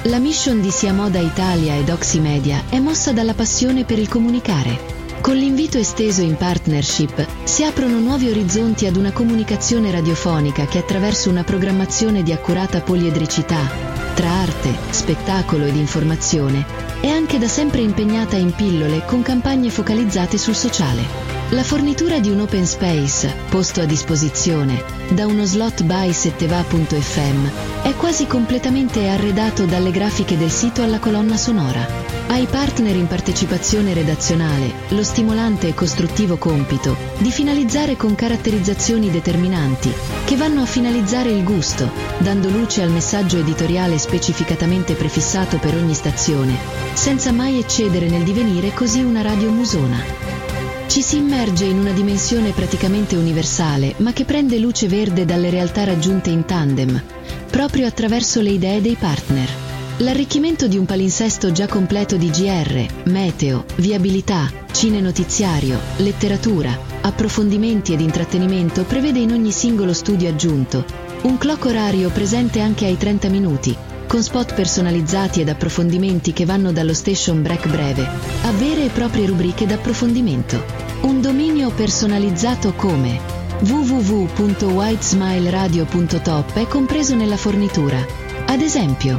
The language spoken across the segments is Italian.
La mission di Sia Moda Italia ed Oximedia è mossa dalla passione per il comunicare. Con l'invito esteso in partnership si aprono nuovi orizzonti ad una comunicazione radiofonica che attraverso una programmazione di accurata poliedricità, tra arte, spettacolo ed informazione, è anche da sempre impegnata in pillole con campagne focalizzate sul sociale. La fornitura di un open space, posto a disposizione, da uno slot by setteva.fm, è quasi completamente arredato dalle grafiche del sito alla colonna sonora. Ai partner in partecipazione redazionale lo stimolante e costruttivo compito di finalizzare con caratterizzazioni determinanti che vanno a finalizzare il gusto, dando luce al messaggio editoriale specificatamente prefissato per ogni stazione, senza mai eccedere nel divenire così una radio musona. Ci si immerge in una dimensione praticamente universale, ma che prende luce verde dalle realtà raggiunte in tandem, proprio attraverso le idee dei partner. L'arricchimento di un palinsesto già completo di GR, meteo, viabilità, cine-notiziario, letteratura, approfondimenti ed intrattenimento prevede in ogni singolo studio aggiunto un clock orario presente anche ai 30 minuti, con spot personalizzati ed approfondimenti che vanno dallo station break breve a vere e proprie rubriche d'approfondimento. Un dominio personalizzato come www.whitesmileradio.top è compreso nella fornitura. Ad esempio,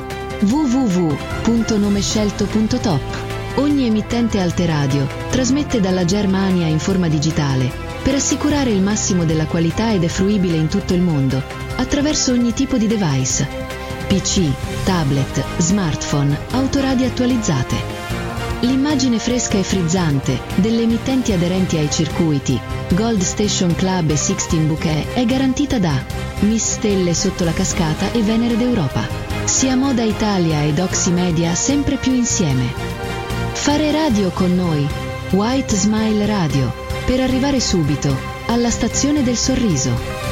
www.nomescelto.top. Ogni emittente Alteradio trasmette dalla Germania in forma digitale per assicurare il massimo della qualità ed è fruibile in tutto il mondo attraverso ogni tipo di device: PC, tablet, smartphone, autoradio attualizzate. L'immagine fresca e frizzante delle emittenti aderenti ai circuiti Gold Station Club e Sixteen Bouquet è garantita da Miss Stelle sotto la cascata e Venere d'Europa. Sia Moda Italia ed Oximedia sempre più insieme. Fare radio con noi, White Smile Radio, per arrivare subito alla stazione del sorriso.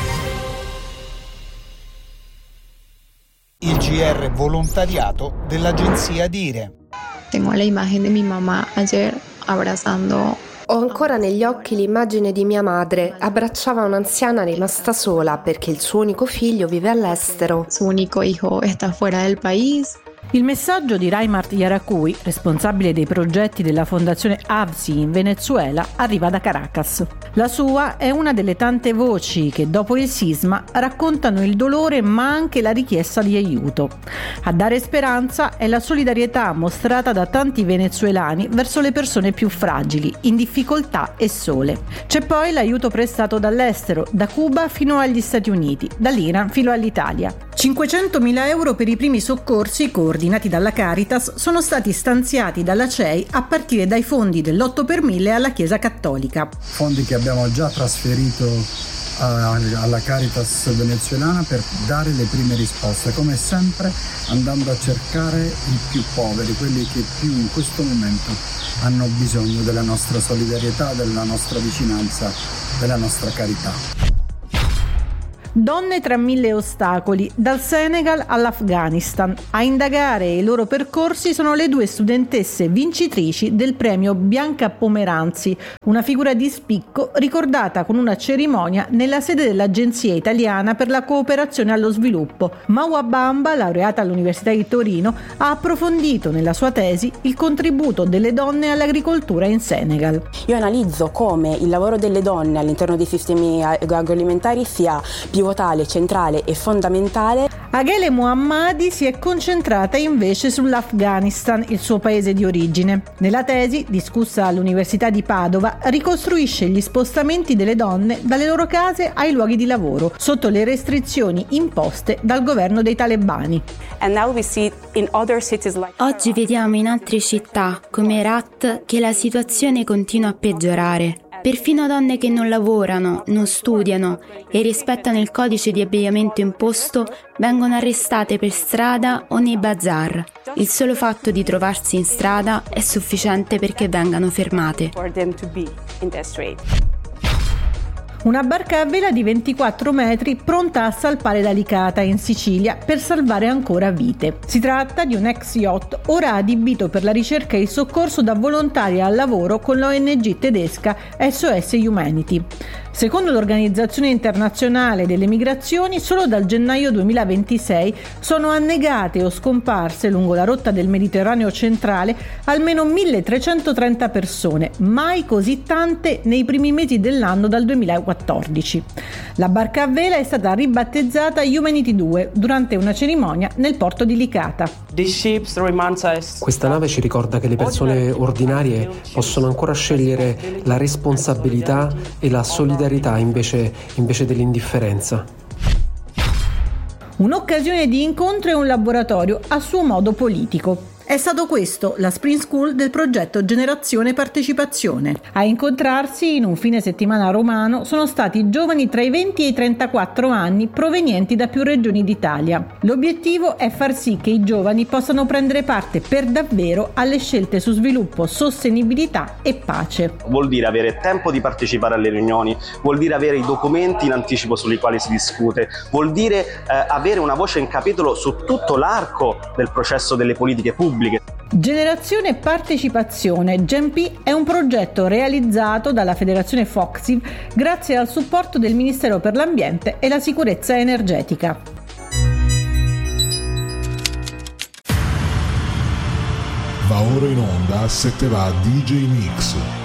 Il GR volontariato dell'agenzia Dire. Tengo la imagen de mi mamá ayer abrazando. Ho ancora negli occhi l'immagine di mia madre. Abbracciava un'anziana rimasta sola perché il suo unico figlio vive all'estero. Su único hijo está fuera del país. Il messaggio di Raimart Yaracuy, responsabile dei progetti della fondazione AVSI in Venezuela, arriva da Caracas. La sua è una delle tante voci che dopo il sisma raccontano il dolore ma anche la richiesta di aiuto. A dare speranza è la solidarietà mostrata da tanti venezuelani verso le persone più fragili, in difficoltà e sole. C'è poi l'aiuto prestato dall'estero, da Cuba fino agli Stati Uniti, dall'Iran fino all'Italia. 500.000 euro per i primi soccorsi coordinati dalla Caritas sono stati stanziati dalla CEI a partire dai fondi dell'8 per 1000 alla Chiesa Cattolica. Fondi che abbiamo già trasferito alla Caritas venezuelana per dare le prime risposte, come sempre andando a cercare i più poveri, quelli che più in questo momento hanno bisogno della nostra solidarietà, della nostra vicinanza, della nostra carità. Donne tra 1000 ostacoli, dal Senegal all'Afghanistan. A indagare i loro percorsi sono le due studentesse vincitrici del premio Bianca Pomeranzi, una figura di spicco ricordata con una cerimonia nella sede dell'Agenzia Italiana per la Cooperazione allo Sviluppo. Maua Bamba, laureata all'Università di Torino, ha approfondito nella sua tesi il contributo delle donne all'agricoltura in Senegal. Io analizzo come il lavoro delle donne all'interno dei sistemi agroalimentari sia pivotale, centrale e fondamentale. Aghele Muhammadi si è concentrata invece sull'Afghanistan, il suo paese di origine. Nella tesi, discussa all'Università di Padova, ricostruisce gli spostamenti delle donne dalle loro case ai luoghi di lavoro, sotto le restrizioni imposte dal governo dei talebani. Oggi vediamo in altre città, come Herat, che la situazione continua a peggiorare. Perfino donne che non lavorano, non studiano e rispettano il codice di abbigliamento imposto vengono arrestate per strada o nei bazar. Il solo fatto di trovarsi in strada è sufficiente perché vengano fermate. Una barca a vela di 24 metri pronta a salpare da Licata in Sicilia per salvare ancora vite. Si tratta di un ex yacht ora adibito per la ricerca e il soccorso da volontaria al lavoro con l'ONG tedesca SOS Humanity. Secondo l'Organizzazione Internazionale delle Migrazioni, solo dal gennaio 2026 sono annegate o scomparse lungo la rotta del Mediterraneo centrale almeno 1330 persone, mai così tante nei primi mesi dell'anno dal 2014. La barca a vela è stata ribattezzata Humanity 2 durante una cerimonia nel porto di Licata. Questa nave ci ricorda che le persone ordinarie possono ancora scegliere la responsabilità e la solidarietà invece dell'indifferenza. Un'occasione di incontro e un laboratorio a suo modo politico. È stato questo la Spring School del progetto Generazione Partecipazione. A incontrarsi in un fine settimana romano sono stati giovani tra i 20 e i 34 anni provenienti da più regioni d'Italia. L'obiettivo è far sì che i giovani possano prendere parte per davvero alle scelte su sviluppo, sostenibilità e pace. Vuol dire avere tempo di partecipare alle riunioni, vuol dire avere i documenti in anticipo sui quali si discute, vuol dire avere una voce in capitolo su tutto l'arco del processo delle politiche pubbliche. Generazione Partecipazione GenP è un progetto realizzato dalla Federazione Foxiv grazie al supporto del Ministero per l'Ambiente e la Sicurezza Energetica. Va ora in onda Se te va DJ Mix.